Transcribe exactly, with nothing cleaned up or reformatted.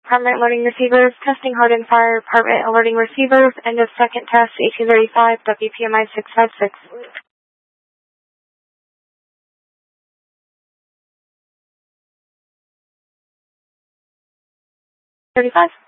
Primary alerting receivers, testing hardened fire department alerting receivers, end of second test, eighteen thirty-five, W P M I six five six. thirty-five.